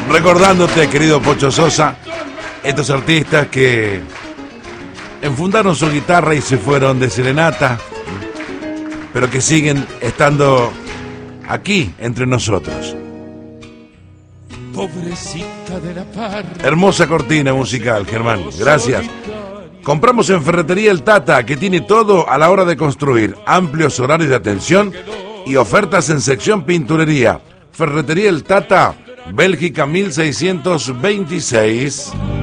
Recordándote, querido Pocho Sosa, estos artistas que enfundaron su guitarra y se fueron de serenata, pero que siguen estando aquí entre nosotros. Pobrecita de la parra. Hermosa cortina musical, Germán. Gracias. Compramos en Ferretería El Tata, que tiene todo a la hora de construir. Amplios horarios de atención y ofertas en sección pinturería. Ferretería El Tata, Bélgica 1626.